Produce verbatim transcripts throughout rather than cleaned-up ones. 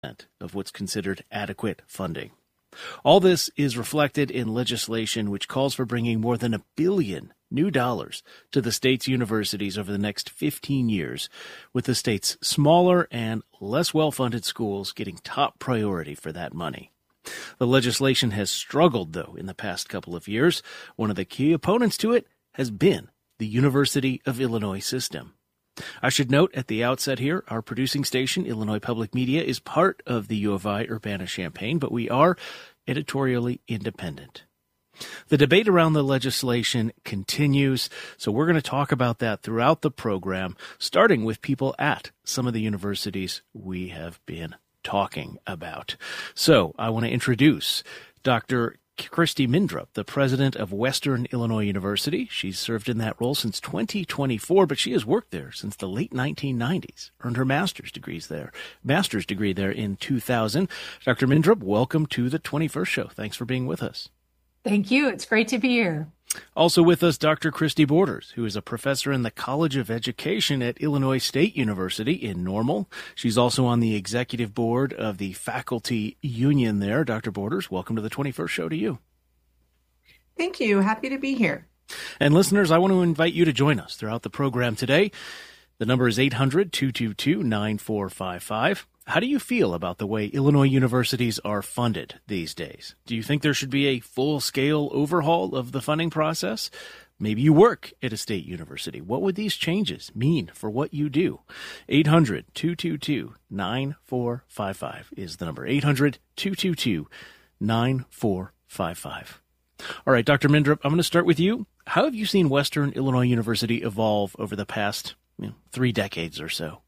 of what's considered adequate funding. All this is reflected in legislation which calls for bringing more than a billion new dollars to the state's universities over the next fifteen years, with the state's smaller and less well-funded schools getting top priority for that money. The legislation has struggled, though, in the past couple of years. One of the key opponents to it has been the University of Illinois system. I should note at the outset here, our producing station, Illinois Public Media, is part of the U of I Urbana-Champaign, but we are editorially independent. The debate around the legislation continues, so we're going to talk about that throughout the program, starting with people at some of the universities we have been talking about. So I want to introduce Doctor Kristi Mindrup, the president of Western Illinois University. She's served in that role since twenty twenty-four, but she has worked there since the late nineteen nineties, earned her master's degrees there, master's degree there in two thousand. Doctor Mindrup, welcome to the twenty-first Show. Thanks for being with us. Thank you. It's great to be here. Also with us, Doctor Christy Borders, who is a professor in the College of Education at Illinois State University in Normal. She's also on the executive board of the faculty union there. Doctor Borders, welcome to the twenty-first Show to you. Thank you. Happy to be here. And listeners, I want to invite you to join us throughout the program today. The number is eight hundred, two two two, nine four five five. How do you feel about the way Illinois universities are funded these days? Do you think there should be a full-scale overhaul of the funding process? Maybe you work at a state university. What would these changes mean for what you do? eight hundred, two two two, nine four five five is the number. eight hundred, two two two, nine four five five. All right, Doctor Mindrup, I'm going to start with you. How have you seen Western Illinois University evolve over the past you know, three decades or so?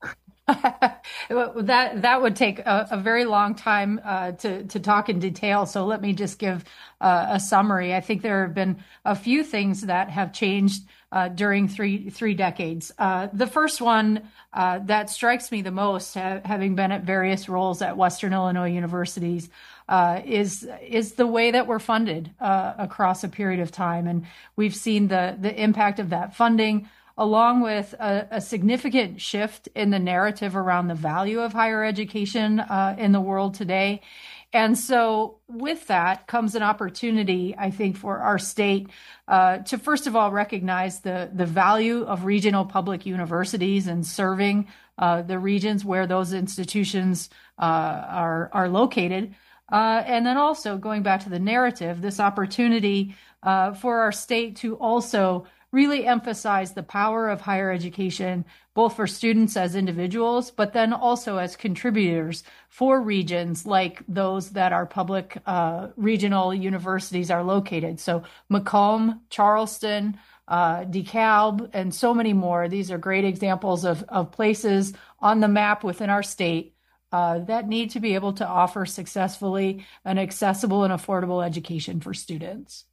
that that would take a, a very long time uh, to to talk in detail. So let me just give uh, a summary. I think there have been a few things that have changed uh, during three three decades. Uh, the first one uh, that strikes me the most, ha- having been at various roles at Western Illinois universities, uh, is is the way that we're funded uh, across a period of time, and we've seen the the impact of that funding, along with a, a significant shift in the narrative around the value of higher education uh, in the world today. And so with that comes an opportunity, I think, for our state uh, to, first of all, recognize the, the value of regional public universities and serving uh, the regions where those institutions uh, are, are located. Uh, and then also, going back to the narrative, this opportunity uh, for our state to also really emphasize the power of higher education, both for students as individuals, but then also as contributors for regions like those that our public uh, regional universities are located. So Macomb, Charleston, uh, DeKalb, and so many more. These are great examples of, of places on the map within our state uh, that need to be able to offer successfully an accessible and affordable education for students.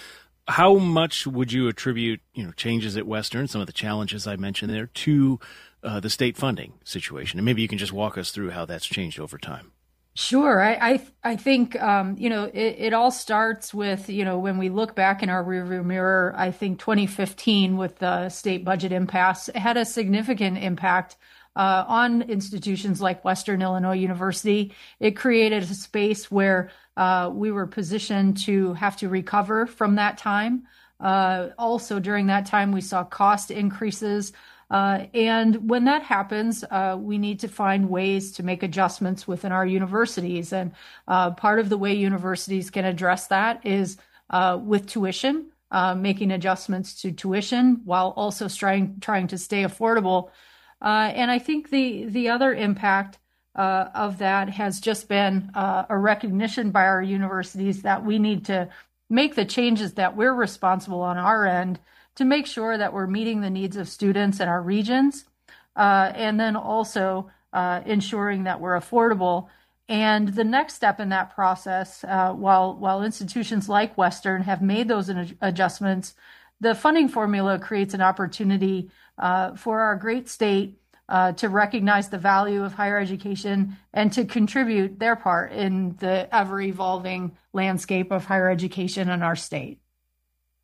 How much would you attribute, you know, changes at Western, some of the challenges I mentioned there, to uh, the state funding situation? And maybe you can just walk us through how that's changed over time. Sure. I I, I think, um, you know, it, it all starts with, you know, when we look back in our rearview mirror, I think twenty fifteen with the state budget impasse had a significant impact uh, on institutions like Western Illinois University. It created a space where Uh, we were positioned to have to recover from that time. Uh, also, during that time, we saw cost increases. Uh, and when that happens, uh, we need to find ways to make adjustments within our universities. And uh, part of the way universities can address that is uh, with tuition, uh, making adjustments to tuition while also trying, trying to stay affordable. Uh, and I think the, the other impact Uh, of that has just been uh, a recognition by our universities that we need to make the changes that we're responsible on our end to make sure that we're meeting the needs of students in our regions, uh, and then also uh, ensuring that we're affordable. And the next step in that process, uh, while while institutions like Western have made those adjustments, the funding formula creates an opportunity uh, for our great state Uh, to recognize the value of higher education and to contribute their part in the ever-evolving landscape of higher education in our state.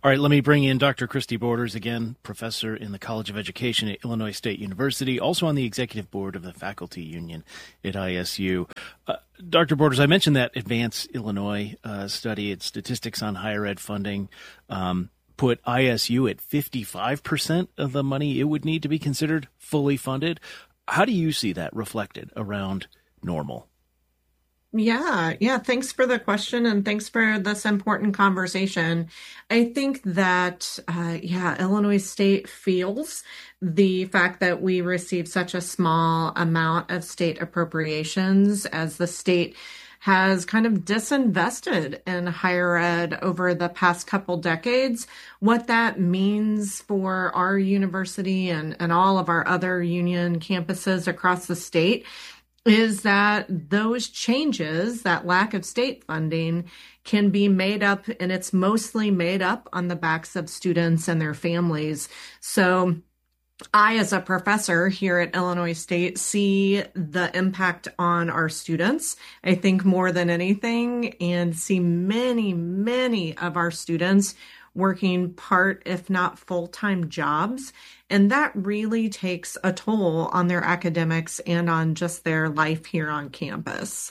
All right, let me bring in Doctor Christy Borders again, professor in the College of Education at Illinois State University, also on the executive board of the faculty union at I S U. Uh, Doctor Borders, I mentioned that Advance Illinois uh, study, its statistics on higher ed funding, um, put I S U at fifty-five percent of the money it would need to be considered fully funded. How do you see that reflected around normal? Yeah, yeah. Thanks for the question and thanks for this important conversation. I think that, uh, yeah, Illinois State feels the fact that we receive such a small amount of state appropriations as the state has kind of disinvested in higher ed over the past couple decades. What that means for our university and, and all of our other union campuses across the state is that those changes, that lack of state funding, can be made up, and it's mostly made up on the backs of students and their families. So I, as a professor here at Illinois State, see the impact on our students, I think more than anything, and see many, many of our students working part, if not full-time jobs. And that really takes a toll on their academics and on just their life here on campus.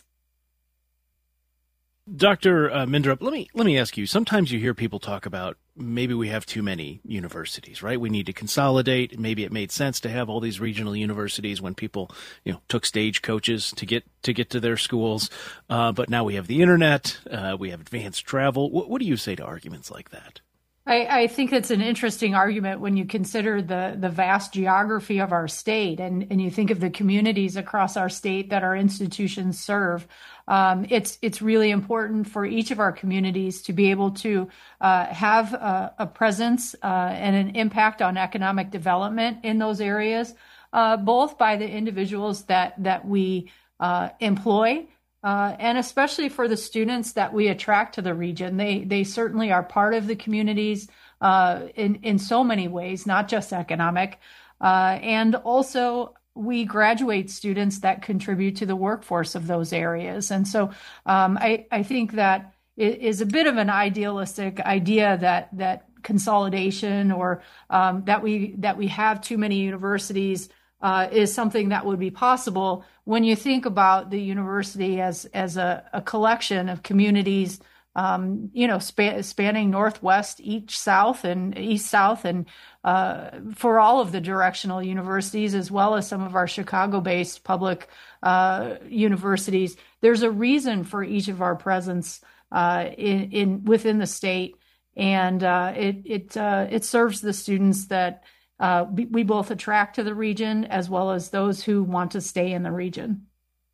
Doctor Uh, Mindrup, let me let me ask you, sometimes you hear people talk about maybe we have too many universities, right? We need to consolidate. Maybe it made sense to have all these regional universities when people, you know, took stagecoaches to get to get to their schools. Uh, but now we have the internet, uh, we have advanced travel. What, what do you say to arguments like that? I, I think it's an interesting argument when you consider the, the vast geography of our state and, and you think of the communities across our state that our institutions serve. Um, it's it's really important for each of our communities to be able to uh, have a, a presence uh, and an impact on economic development in those areas, uh, both by the individuals that that we uh, employ. Uh, and especially for the students that we attract to the region. They they certainly are part of the communities uh, in, in so many ways, not just economic. Uh, and also, we graduate students that contribute to the workforce of those areas. And so um, I, I think that it is a bit of an idealistic idea that that consolidation or um, that we that we have too many universities Uh, is something that would be possible when you think about the university as as a, a collection of communities, um, you know, span, spanning northwest, east, south, and east, south, and uh, for all of the directional universities, as well as some of our Chicago-based public uh, universities. There's a reason for each of our presence uh, in, in within the state, and uh, it it uh, it serves the students that Uh, we both attract to the region as well as those who want to stay in the region.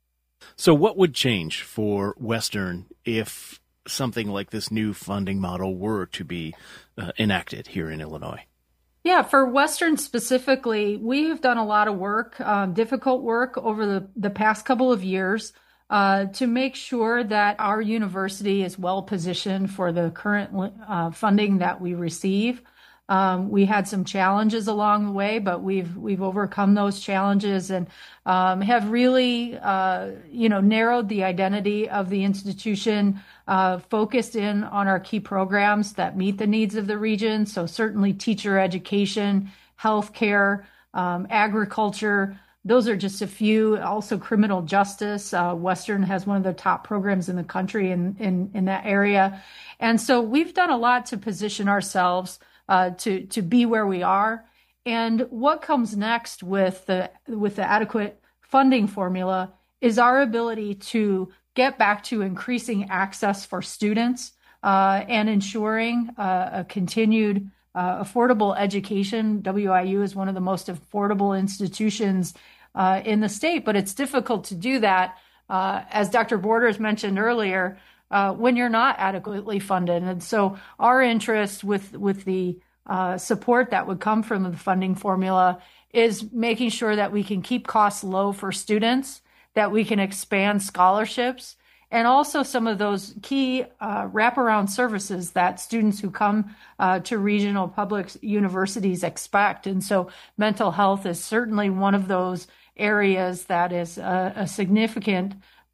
So what would change for Western if something like this new funding model were to be uh, enacted here in Illinois? Yeah, for Western specifically, we have done a lot of work, um, difficult work over the, the past couple of years uh, to make sure that our university is well positioned for the current uh, funding that we receive. Um, we had some challenges along the way, but we've we've overcome those challenges and um, have really, uh, you know, narrowed the identity of the institution, uh, focused in on our key programs that meet the needs of the region. So certainly teacher education, healthcare, um, agriculture. Those are just a few. Also criminal justice. Uh, Western has one of the top programs in the country in, in, in that area. And so we've done a lot to position ourselves Uh, to to be where we are, and what comes next with the with the adequate funding formula is our ability to get back to increasing access for students uh, and ensuring uh, a continued uh, affordable education. W I U is one of the most affordable institutions uh, in the state, but it's difficult to do that, uh, as Doctor Borders mentioned earlier, Uh, when you're not adequately funded. And so our interest with, with the uh, support that would come from the funding formula is making sure that we can keep costs low for students, that we can expand scholarships, and also some of those key uh, wraparound services that students who come uh, to regional public universities expect. And so mental health is certainly one of those areas that is a, a significant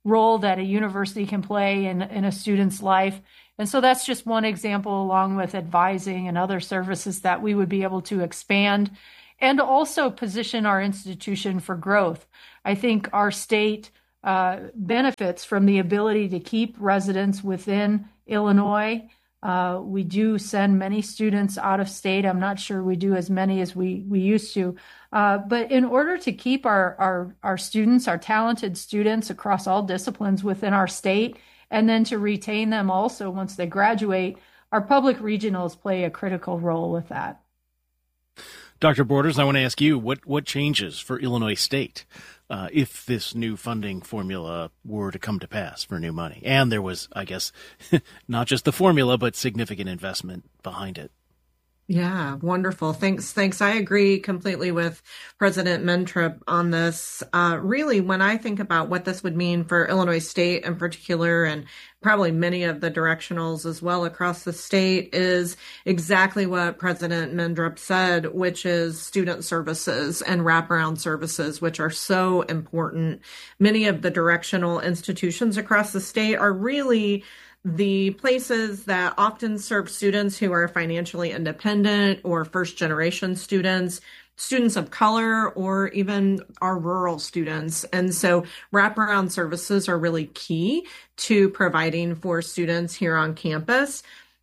role that a university can play in, in a student's life. And so that's just one example, along with advising and other services that we would be able to expand and also position our institution for growth. I think our state uh, benefits from the ability to keep residents within Illinois. Uh, we do send many students out of state. I'm not sure we do as many as we, we used to. Uh, but in order to keep our, our, our students, our talented students across all disciplines within our state, and then to retain them also once they graduate, our public regionals play a critical role with that. Doctor Borders, I want to ask you, what, what changes for Illinois State uh, if this new funding formula were to come to pass for new money? And there was, I guess, not just the formula, but significant investment behind it. Yeah, wonderful. Thanks. Thanks. I agree completely with President Mentrop on this. Uh, really, when I think about what this would mean for Illinois State in particular, and probably many of the directionals as well across the state, is exactly what President Mentrop said, which is student services and wraparound services, which are so important. Many of the directional institutions across the state are really the places that often serve students who are financially independent or first generation students, students of color, or even our rural students. And so wraparound services are really key to providing for students here on campus.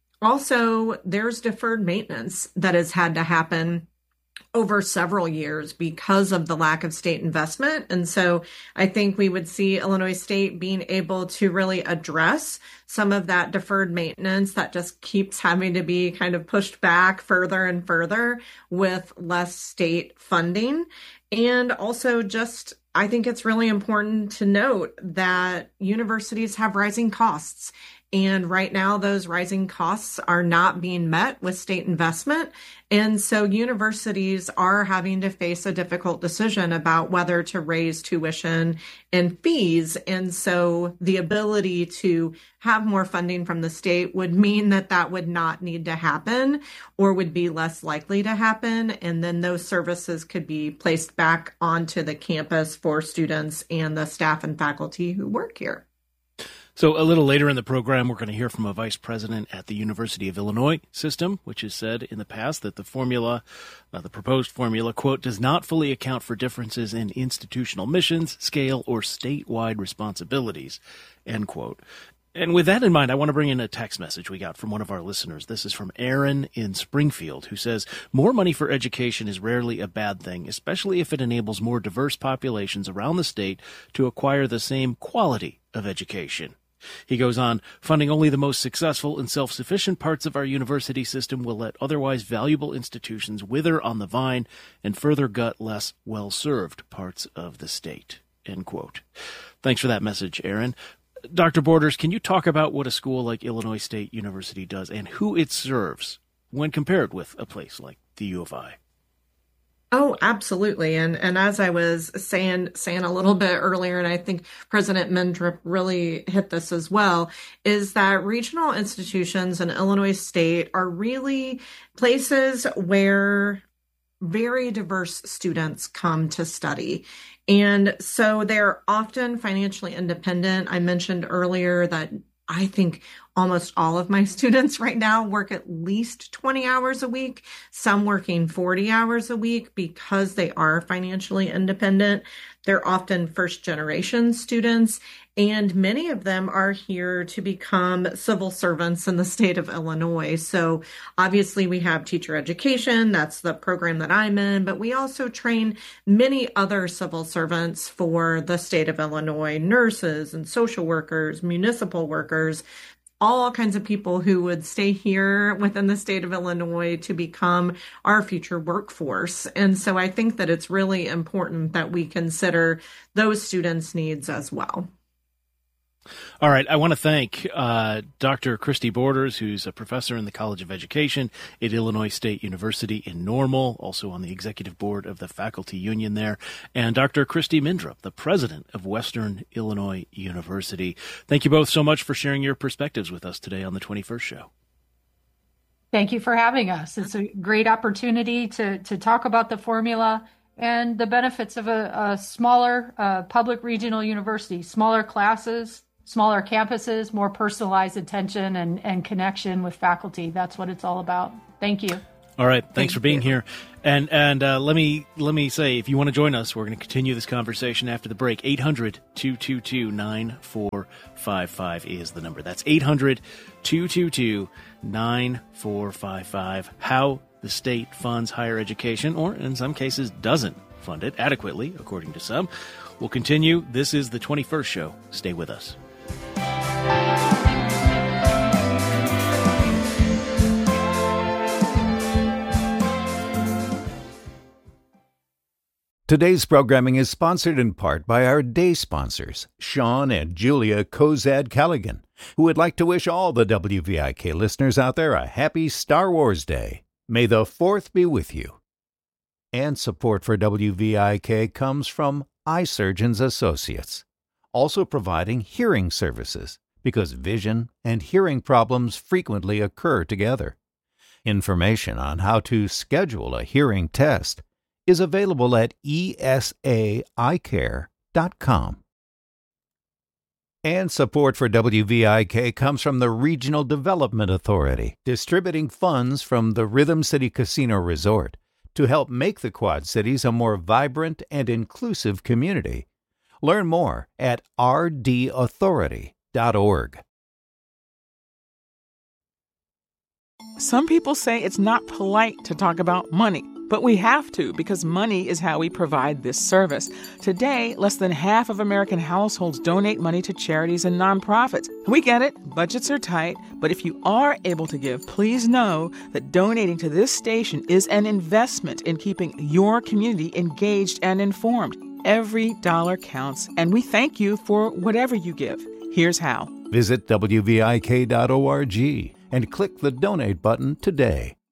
Also, there's deferred maintenance that has had to happen over several years because of the lack of state investment. And so I think we would see Illinois State being able to really address some of that deferred maintenance that just keeps having to be kind of pushed back further and further with less state funding. And also just, I think it's really important to note that universities have rising costs. And right now, those rising costs are not being met with state investment. And so universities are having to face a difficult decision about whether to raise tuition and fees. And so the ability to have more funding from the state would mean that that would not need to happen or would be less likely to happen. And then those services could be placed back onto the campus for students and the staff and faculty who work here. So a little later in the program, we're going to hear from a vice president at the University of Illinois system, which has said in the past that the formula, uh, the proposed formula, quote, does not fully account for differences in institutional missions, scale, or statewide responsibilities, end quote. And with that in mind, I want to bring in a text message we got from one of our listeners. This is from Aaron in Springfield, who says, more money for education is rarely a bad thing, especially if it enables more diverse populations around the state to acquire the same quality of education. He goes on, funding only the most successful and self-sufficient parts of our university system will let otherwise valuable institutions wither on the vine and further gut less well-served parts of the state, end quote. Thanks for that message, Aaron. Doctor Borders, can you talk about what a school like Illinois State University does and who it serves when compared with a place like the U of I? Oh, absolutely. And and as I was saying saying a little bit earlier, and I think President Mentrop really hit this as well, is that regional institutions in Illinois State are really places where very diverse students come to study. And so they're often financially independent. I mentioned earlier that I think almost all of my students right now work at least twenty hours a week, some working forty hours a week because they are financially independent. They're often first generation students, and many of them are here to become civil servants in the state of Illinois. So obviously we have teacher education. That's the program that I'm in, but we also train many other civil servants for the state of Illinois, nurses and social workers, municipal workers, all kinds of people who would stay here within the state of Illinois to become our future workforce. And so I think that it's really important that we consider those students' needs as well. All right. I want to thank uh, Doctor Christy Borders, who's a professor in the College of Education at Illinois State University in Normal, also on the executive board of the faculty union there, and Doctor Christy Mentrop, the president of Western Illinois University. Thank you both so much for sharing your perspectives with us today on the twenty-first Show. Thank you for having us. It's a great opportunity to, to talk about the formula and the benefits of a, a smaller uh, public regional university, smaller classes, smaller campuses, more personalized attention and, and connection with faculty. That's what it's all about. Thank you. All right. Thanks Thank for being you. here. And and uh, let me let me say, if you want to join us, we're going to continue this conversation after the break. eight hundred, two two two, nine four five five is the number. That's eight hundred, two two two, nine four five five. How the state funds higher education, or in some cases doesn't fund it adequately, according to some. We'll continue. This is the twenty-first show. Stay with us. Today's programming is sponsored in part by our day sponsors, Sean and Julia Kozad-Callaghan, who would like to wish all the W V I K listeners out there a happy Star Wars Day. May the fourth be with you. And support for W V I K comes from Eye Surgeons Associates, also providing hearing services because vision and hearing problems frequently occur together. Information on how to schedule a hearing test is available at E S A eye care dot com. And support for W V I K comes from the Regional Development Authority, distributing funds from the Rhythm City Casino Resort to help make the Quad Cities a more vibrant and inclusive community. Learn more at r d authority dot org. Some people say it's not polite to talk about money, but we have to because money is how we provide this service. Today, less than half of American households donate money to charities and nonprofits. We get it, budgets are tight, but if you are able to give, please know that donating to this station is an investment in keeping your community engaged and informed. Every dollar counts, and we thank you for whatever you give. Here's how. Visit W V I K dot org and click the donate button today.